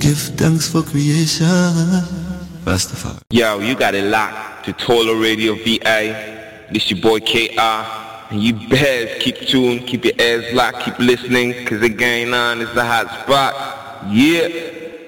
give thanks for creation. Rastafari. Yo, you got it locked to Tola Radio VA. This your boy KR. And you best keep tuned, keep your ears locked, keep listening, cause it going on, it's the hot spot. Yeah.